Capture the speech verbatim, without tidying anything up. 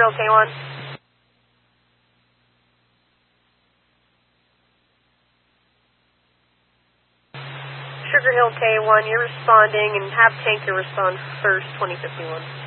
Hill K one. Sugar Hill K one, you're responding, and have Tanker respond first, twenty fifty-one.